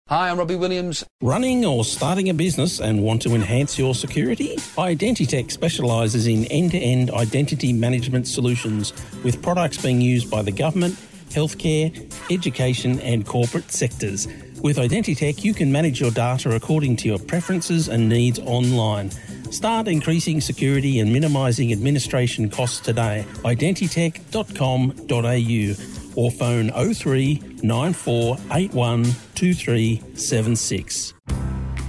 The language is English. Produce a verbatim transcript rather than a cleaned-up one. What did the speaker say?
Hi, I'm Robbie Williams. Running or starting a business and want to enhance your security? Identitech specialises in end-to-end identity management solutions with products being used by the government, healthcare, education and corporate sectors. With Identitech, you can manage your data according to your preferences and needs online. Start increasing security and minimising administration costs today. identitech dot com dot a u or phone oh three nine four eight one two three seven six.